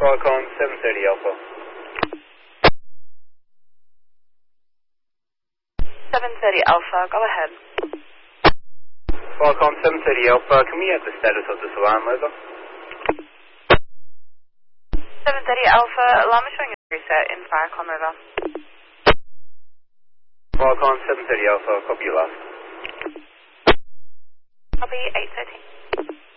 Qualcomm 730 Alpha. 730 Alpha, go ahead. Qualcomm 730 Alpha, can we have the status of this alarm, over? 730 Alpha, alarm is showing a reset in Firecom, over. Qualcomm 730 Alpha, copy your last. Copy 813.